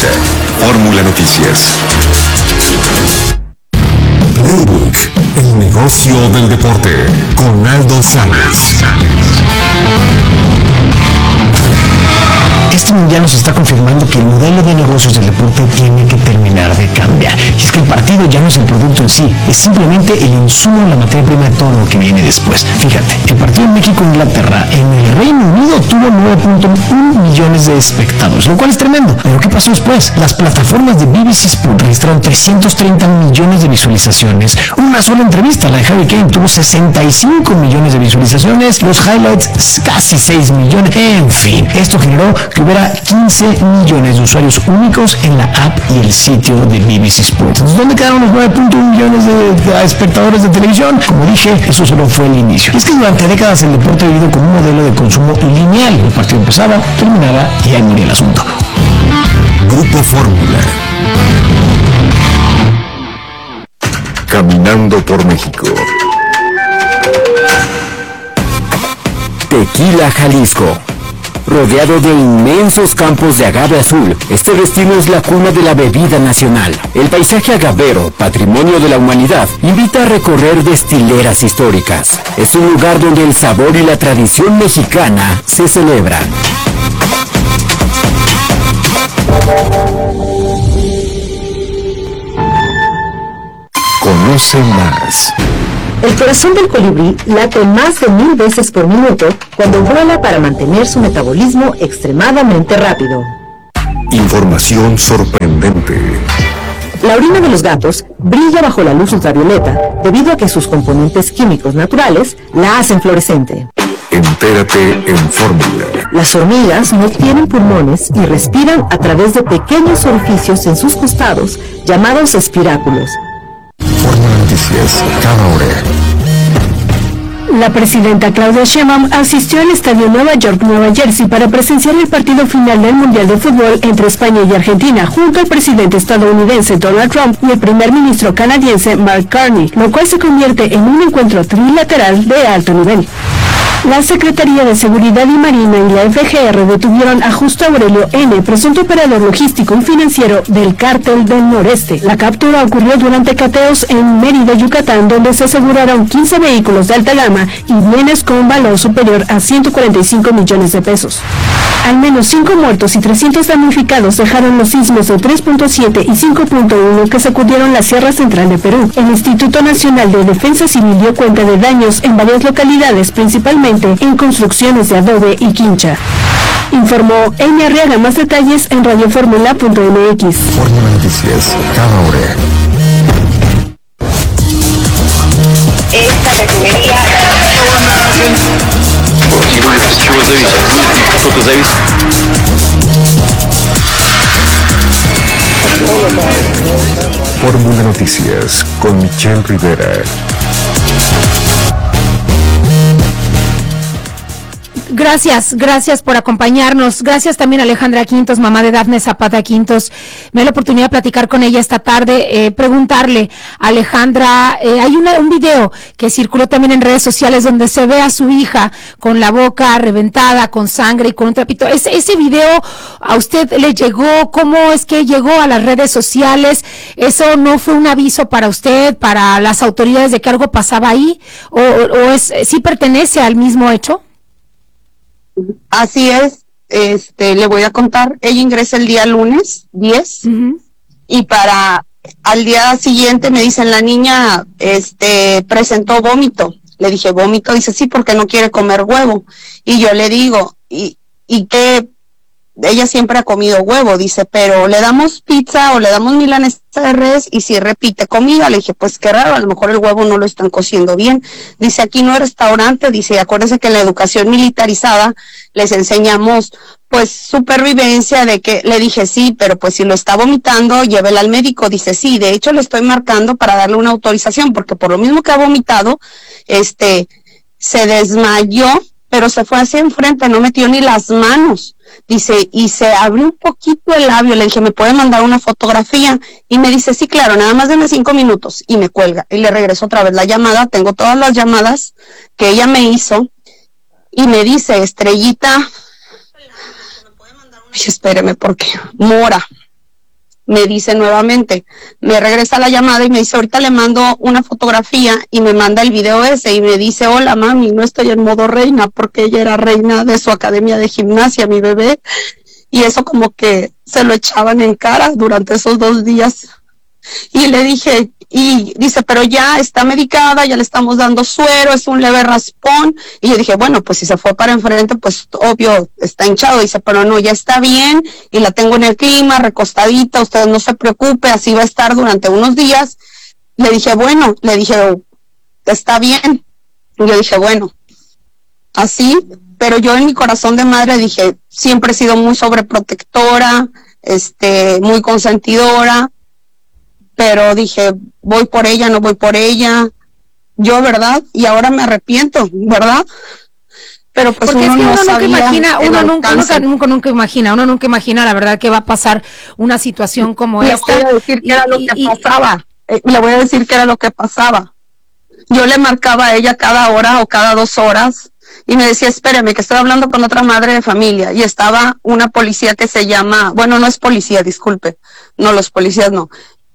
presenta Fórmula Noticias. Playbook, el negocio del deporte, con Aldo Salas. Este mundial nos está confirmando que el modelo de negocios del deporte tiene que terminar de cambiar. Y es que el partido ya no es el producto en sí, es simplemente el insumo, la materia prima de todo lo que viene después. Fíjate, el partido México-Inglaterra en el Reino Unido tuvo 9.1 millones de espectadores, lo cual es tremendo. Pero ¿qué pasó después? Las plataformas de BBC Sport registraron 330 millones de visualizaciones. Una sola entrevista, la de Harry Kane, tuvo 65 millones de visualizaciones. Los highlights, casi 6 millones. En fin, esto generó que hubiera 15 millones de usuarios únicos en la app y el sitio de BBC Sports. Entonces, ¿dónde quedaron los 9.1 millones de espectadores de televisión? Como dije, eso solo fue el inicio. Y es que durante décadas el deporte ha vivido con un modelo de consumo lineal. El partido empezaba, terminaba y ahí moría el asunto. Grupo Fórmula. Caminando por México. Tequila, Jalisco. Rodeado de inmensos campos de agave azul, este destino es la cuna de la bebida nacional. El paisaje agavero, patrimonio de la humanidad, invita a recorrer destileras históricas. Es un lugar donde el sabor y la tradición mexicana se celebran. Conoce más. El corazón del colibrí late más de 1000 veces por minuto cuando vuela para mantener su metabolismo extremadamente rápido. Información sorprendente. La orina de los gatos brilla bajo la luz ultravioleta debido a que sus componentes químicos naturales la hacen fluorescente. Entérate en Fórmula. Las hormigas no tienen pulmones y respiran a través de pequeños orificios en sus costados llamados espiráculos. Fórmula Noticias, cada hora. La presidenta Claudia Sheinbaum asistió al estadio Nueva York, Nueva Jersey para presenciar el partido final del Mundial de Fútbol entre España y Argentina, junto al presidente estadounidense Donald Trump y el primer ministro canadiense Mark Carney, lo cual se convierte en un encuentro trilateral de alto nivel. La Secretaría de Seguridad y Marina y la FGR detuvieron a Justo Aurelio N., presunto operador logístico y financiero del Cártel del Noreste. La captura ocurrió durante cateos en Mérida, Yucatán, donde se aseguraron 15 vehículos de alta gama y bienes con valor superior a 145 millones de pesos. Al menos 5 muertos y 300 damnificados dejaron los sismos de 3.7 y 5.1 que sacudieron la Sierra Central de Perú. El Instituto Nacional de Defensa Civil dio cuenta de daños en varias localidades, principalmente en construcciones de adobe y quincha. Informó Enya Arriaga. Más detalles en radioformula.mx. Fórmula Noticias, cada hora. Esta refinería... Fórmula Noticias con Michelle Rivera. Gracias por acompañarnos. Gracias también a Alejandra Quintos, mamá de Dafne Zapata Quintos. Me da la oportunidad de platicar con ella esta tarde, preguntarle a Alejandra, hay un video que circuló también en redes sociales donde se ve a su hija con la boca reventada, con sangre y con un trapito. Ese video a usted le llegó, ¿cómo es que llegó a las redes sociales? ¿Eso no fue un aviso para usted, para las autoridades de que algo pasaba ahí? ¿O sí pertenece al mismo hecho? Así es, le voy a contar, ella ingresa el día lunes 10 y al día siguiente me dicen la niña, presentó vómito. Le dije, ¿vómito? Dice, sí, porque no quiere comer huevo. Y yo le digo, y que ella siempre ha comido huevo, dice, pero le damos pizza o le damos milanesa de res y si repite comida. Le dije, pues qué raro, a lo mejor el huevo no lo están cociendo bien. Dice, aquí no hay restaurante, dice, acuérdense que en la educación militarizada les enseñamos pues supervivencia de que, le dije sí, pero pues si lo está vomitando, llévela al médico. Dice, sí, de hecho le estoy marcando para darle una autorización, porque por lo mismo que ha vomitado, se desmayó, pero se fue hacia enfrente, no metió ni las manos. Dice, y se abrió un poquito el labio. Le dije, ¿me puede mandar una fotografía? Y me dice, sí, claro, nada más deme 5 minutos. Y me cuelga. Y le regreso otra vez la llamada. Tengo todas las llamadas que ella me hizo. Y me dice, Estrellita, ay, espéreme, porque Mora, me dice nuevamente, me regresa la llamada y me dice, ahorita le mando una fotografía y me manda el video ese y me dice, hola mami, no estoy en modo reina, porque ella era reina de su academia de gimnasia, mi bebé, y eso como que se lo echaban en cara durante esos 2 días. Y le dije, y dice, pero ya está medicada, ya le estamos dando suero, es un leve raspón. Y yo dije, bueno, pues si se fue para enfrente, pues obvio, está hinchado. Dice, pero no, ya está bien, y la tengo en el clima, recostadita, usted no se preocupe, así va a estar durante unos días. Le dije, bueno, está bien. Y yo dije, bueno, así, pero yo en mi corazón de madre dije, siempre he sido muy sobreprotectora, muy consentidora, pero dije, voy por ella, no voy por ella, yo, ¿verdad? Y ahora me arrepiento, ¿verdad? Pero pues porque uno, es que no uno sabía nunca imagina, la verdad, que va a pasar una situación como esta. Le voy a decir que era lo que pasaba. Le voy a decir que era lo que pasaba. Yo le marcaba a ella cada hora o cada 2 horas y me decía, espéreme, que estoy hablando con otra madre de familia. Y estaba una policía que se llama, bueno, no es policía, disculpe, no, los policías no.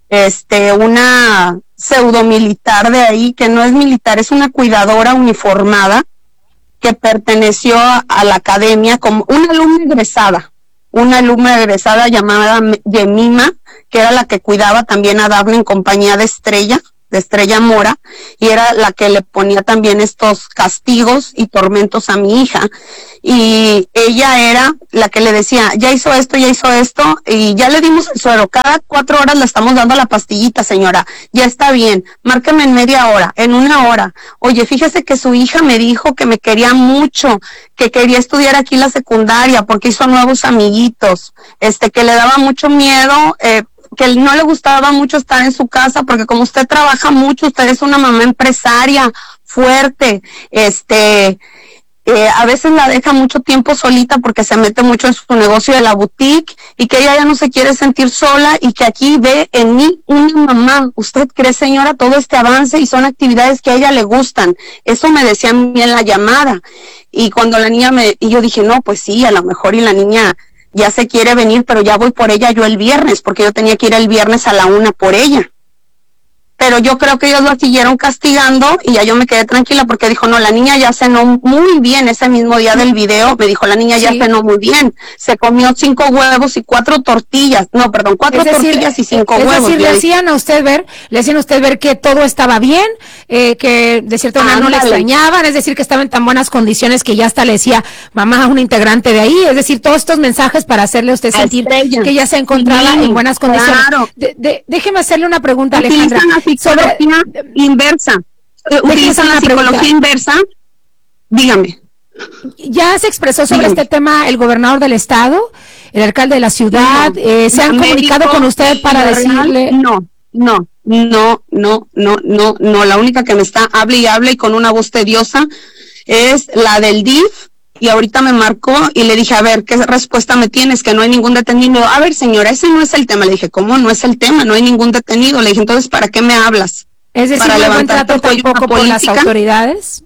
Una pseudo militar de ahí, que no es militar, es una cuidadora uniformada que perteneció a la academia como una alumna egresada llamada Yemima, que era la que cuidaba también a Dafne en compañía de Estrella Mora, y era la que le ponía también estos castigos y tormentos a mi hija. Y ella era la que le decía, ya hizo esto, y ya le dimos el suero, cada 4 horas le estamos dando la pastillita, señora, ya está bien, márqueme en media hora, en 1 hora. Oye, fíjese que su hija me dijo que me quería mucho, que quería estudiar aquí la secundaria porque hizo nuevos amiguitos, que le daba mucho miedo, que no le gustaba mucho estar en su casa porque como usted trabaja mucho, usted es una mamá empresaria fuerte, a veces la deja mucho tiempo solita porque se mete mucho en su negocio de la boutique, y que ella ya no se quiere sentir sola, y que aquí ve en mí una mamá. ¿Usted cree, señora, todo este avance y son actividades que a ella le gustan? Eso me decía a mí en la llamada. Y cuando la niña y yo dije, no, pues sí, a lo mejor y la niña ya se quiere venir, pero ya voy por ella yo el viernes, porque yo tenía que ir el viernes a la 1 por ella. Pero yo creo que ellos la siguieron castigando y ya yo me quedé tranquila porque dijo, no, la niña ya cenó muy bien. Ese mismo día del video me dijo, la niña ya cenó muy bien. Se comió 5 huevos y 4 tortillas. No, perdón, 4 tortillas y 5 huevos. Es decir, le hacían a usted ver que todo estaba bien, que de cierta manera no le extrañaban, es decir, que estaba en tan buenas condiciones que ya hasta le decía mamá a una integrante de ahí. Es decir, todos estos mensajes para hacerle a usted sentir que ella se encontraba en buenas condiciones. Claro. Déjeme hacerle una pregunta, Alejandra. Psicología inversa. Utilizan la psicología inversa. Dígame. ¿Ya se expresó sobre este tema el gobernador del estado, el alcalde de la ciudad? ¿Se han comunicado con usted para decirle? No. La única que me está hable y con una voz tediosa es la del DIF. Y ahorita me marcó y le dije, a ver, ¿qué respuesta me tienes? Que no hay ningún detenido. A ver, señora, ese no es el tema. Le dije, ¿cómo no es el tema? No hay ningún detenido. Le dije, entonces, ¿para qué me hablas? Es decir, ¿no buen trato tampoco por las autoridades?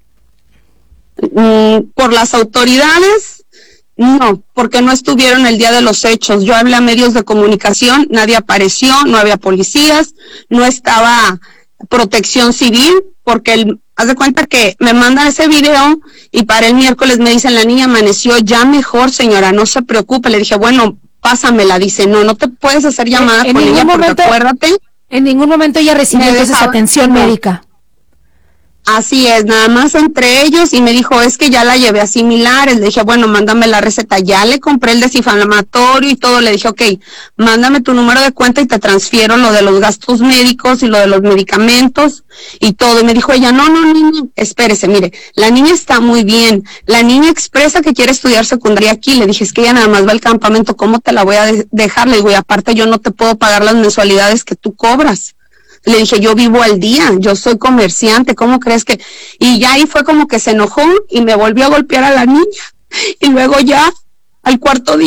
Por las autoridades, no, porque no estuvieron el día de los hechos. Yo hablé a medios de comunicación, nadie apareció, no había policías, no estaba Protección Civil, porque haz de cuenta que me mandan ese video y para el miércoles me dicen, la niña amaneció ya mejor, señora, no se preocupe. Le dije, bueno, pásamela. Dice, no te puedes hacer llamada con ella porque acuérdate. En ningún momento ella recibió entonces atención médica. Así es, nada más entre ellos, y me dijo, es que ya la llevé a similares. Le dije, bueno, mándame la receta. Ya le compré el desinflamatorio y todo. Le dije, ok, mándame tu número de cuenta y te transfiero lo de los gastos médicos y lo de los medicamentos y todo. Y me dijo ella, no, espérese, mire, la niña está muy bien. La niña expresa que quiere estudiar secundaria aquí. Le dije, es que ella nada más va al campamento, ¿cómo te la voy a dejar? Le digo, y aparte yo no te puedo pagar las mensualidades que tú cobras. Le dije, yo vivo al día, yo soy comerciante, ¿cómo crees que? Y ya ahí fue como que se enojó y me volvió a golpear a la niña. Y luego ya, al 4.º día,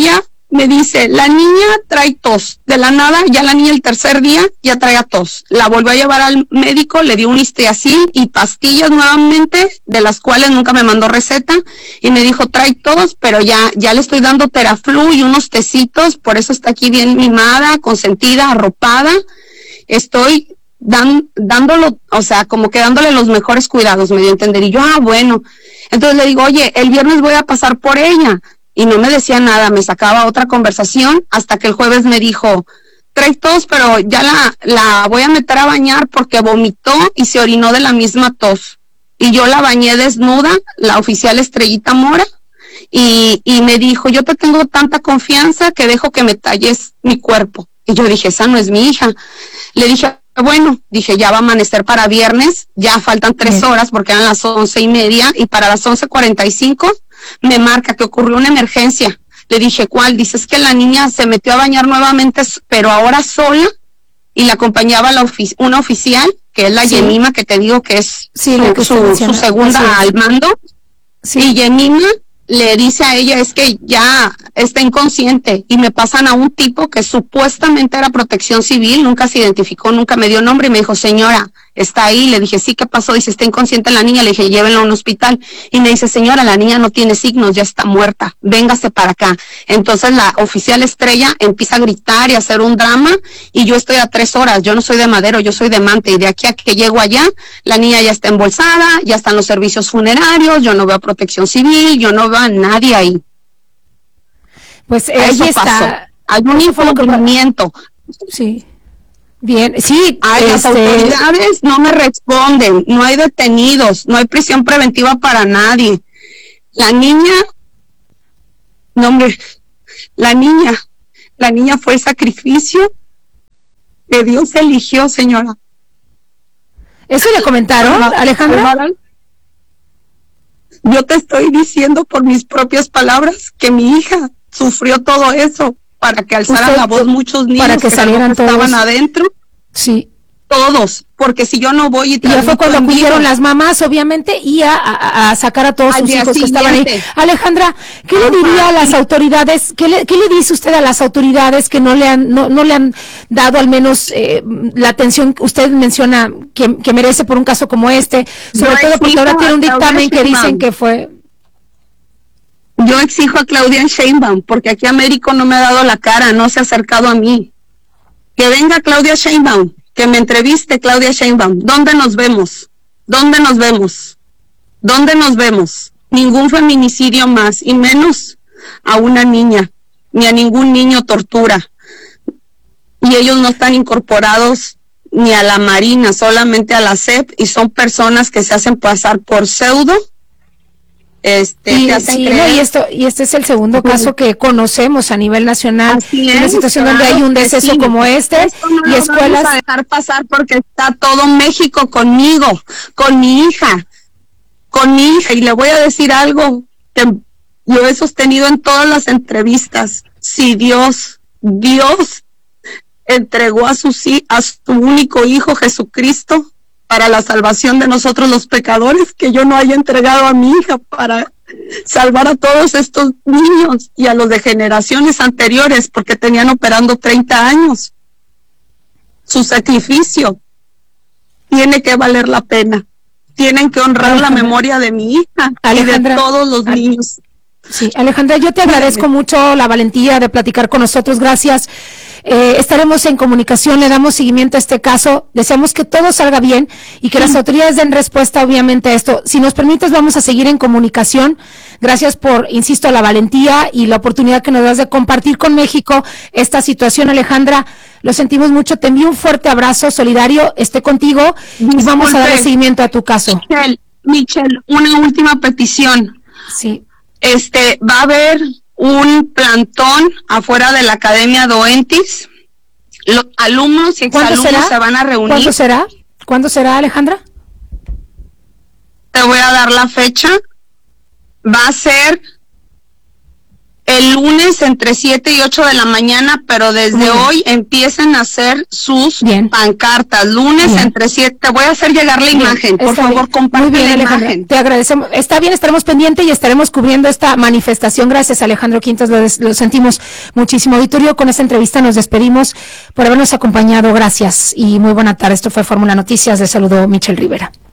me dice, la niña trae tos. De la nada, ya la niña el tercer día ya traía tos. La volvió a llevar al médico, le dio un Histiacil y pastillas nuevamente, de las cuales nunca me mandó receta, y me dijo, trae tos, pero ya le estoy dando Teraflu y unos tecitos, por eso está aquí bien mimada, consentida, arropada. Estoy dándolo, o sea, como que dándole los mejores cuidados, me dio a entender. Y yo, bueno. Entonces le digo, oye, el viernes voy a pasar por ella. Y no me decía nada, me sacaba otra conversación hasta que el jueves me dijo, trae tos, pero ya la voy a meter a bañar porque vomitó y se orinó de la misma tos. Y yo la bañé desnuda, la oficial Estrellita Mora, y me dijo, yo te tengo tanta confianza que dejo que me talles mi cuerpo. Y yo dije, esa no es mi hija. Le dije, bueno, dije, ya va a amanecer para viernes, ya faltan 3 horas porque eran las 11:30, y para las 11:45 me marca que ocurrió una emergencia. Le dije, ¿cuál? Dice, es que la niña se metió a bañar nuevamente, pero ahora sola, y la acompañaba una oficial, que es la Yemima, que te digo que es su segunda al mando. Sí. Y Yemima le dice a ella, es que ya está inconsciente, y me pasan a un tipo que supuestamente era Protección Civil, nunca se identificó, nunca me dio nombre, y me dijo, señora, está ahí. Le dije, sí, ¿qué pasó? Dice, está inconsciente la niña. Le dije, llévenla a un hospital. Y me dice, señora, la niña no tiene signos, ya está muerta, véngase para acá. Entonces la oficial Estrella empieza a gritar y a hacer un drama, y yo estoy a 3 horas, yo no soy de Madero, yo soy de Mante, y de aquí a que llego allá, la niña ya está embolsada, ya están los servicios funerarios, yo no veo a Protección Civil, yo no veo a nadie ahí. Pues ahí está. Hay un incumplimiento. Sí. Bien, sí. Las autoridades no me responden, no hay detenidos, no hay prisión preventiva para nadie. La niña, no hombre, la niña fue el sacrificio que Dios eligió, señora. ¿Eso le comentaron, Alejandra? Yo te estoy diciendo por mis propias palabras que mi hija sufrió todo eso para que alzaran la voz muchos niños para que salieran todos, estaban adentro. Sí. Todos, porque si yo no voy y ya fue cuando acudieron las mamás, obviamente, y a sacar a todos sus hijos que estaban ahí. Alejandra, ¿qué le diría a las autoridades? ¿Qué le dice usted a las autoridades que no le han dado al menos la atención que usted menciona que merece por un caso como este? Sobre todo porque ahora tiene un dictamen que dicen que fue... Yo exijo a Claudia Sheinbaum, porque aquí Américo no me ha dado la cara, no se ha acercado a mí. Que venga Claudia Sheinbaum, que me entreviste Claudia Sheinbaum. ¿Dónde nos vemos? ¿Dónde nos vemos? ¿Dónde nos vemos? Ningún feminicidio más, y menos a una niña, ni a ningún niño tortura. Y ellos no están incorporados ni a la Marina, solamente a la SEP, y son personas que se hacen pasar por pseudo. Y este es el segundo caso que conocemos a nivel nacional, en una situación donde hay un deceso como este. Esto no y lo escuelas vamos a dejar pasar porque está todo México conmigo, con mi hija, y le voy a decir algo que lo he sostenido en todas las entrevistas. Si Dios entregó a su único hijo Jesucristo para la salvación de nosotros los pecadores, que yo no haya entregado a mi hija para salvar a todos estos niños y a los de generaciones anteriores, porque tenían operando 30 años. Su sacrificio tiene que valer la pena. Tienen que honrar la memoria de mi hija y de todos los niños. Sí, Alejandra, yo te agradezco mucho la valentía de platicar con nosotros. Gracias. Estaremos en comunicación, le damos seguimiento a este caso, deseamos que todo salga bien y que las autoridades den respuesta obviamente a esto. Si nos permites, vamos a seguir en comunicación. Gracias por, insisto, la valentía y la oportunidad que nos das de compartir con México esta situación, Alejandra. Lo sentimos mucho, te envío un fuerte abrazo solidario, esté contigo y vamos a dar seguimiento a tu caso. Michelle, una última petición. Sí. Va a haber un plantón afuera de la Academia Doentis. Los alumnos y exalumnos se van a reunir. ¿Cuándo será, Alejandra? Te voy a dar la fecha. Va a ser el lunes entre 7 y 8 de la mañana, pero desde hoy empiecen a hacer sus pancartas. Lunes entre 7, te voy a hacer llegar la imagen, por favor, comparte la imagen. Te agradecemos. Está bien, estaremos pendientes y estaremos cubriendo esta manifestación. Gracias, Alejandro Quintos, lo sentimos muchísimo. Auditorio, con esta entrevista nos despedimos por habernos acompañado. Gracias y muy buena tarde. Esto fue Fórmula Noticias. Les saludó Michelle Rivera.